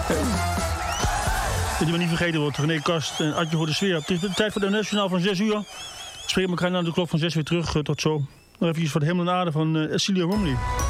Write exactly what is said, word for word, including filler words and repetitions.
Die we niet vergeten wordt. René Kast en Adje voor de sfeer. Het is de tijd voor de nationaal van zes uur. We spreken elkaar na de klok van zes weer terug. Tot zo. Nog even voor de hemel en aarde van uh, Celia Romley.